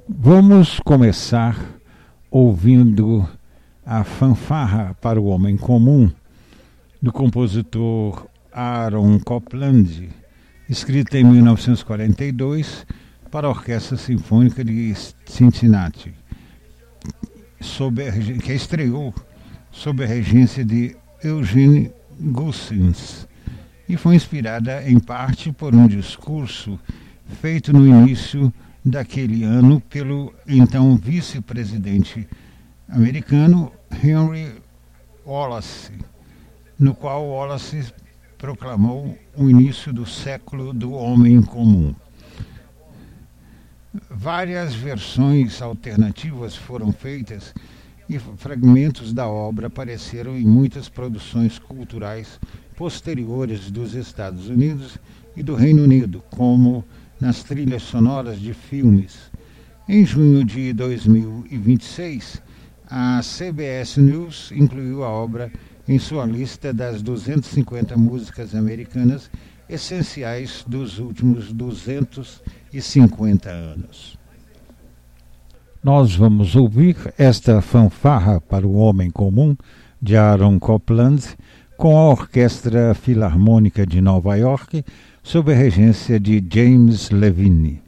Vamos começar ouvindo a fanfarra para o homem comum, do compositor Aaron Copland, escrita em 1942 para a Orquestra Sinfônica de Cincinnati, que estreou sob a regência de Eugene Gusens e foi inspirada em parte por um discurso feito no início daquele ano pelo então vice-presidente americano Henry Wallace, no qual Wallace proclamou o início do século do homem comum. Várias versões alternativas foram feitas e fragmentos da obra apareceram em muitas produções culturais posteriores dos Estados Unidos e do Reino Unido, como nas trilhas sonoras de filmes. Em junho de 2026, a CBS News incluiu a obra em sua lista das 250 músicas americanas essenciais dos últimos 250 anos. Nós vamos ouvir esta fanfarra para o homem comum de Aaron Copland com a Orquestra Filarmônica de Nova York sob a regência de James Levine.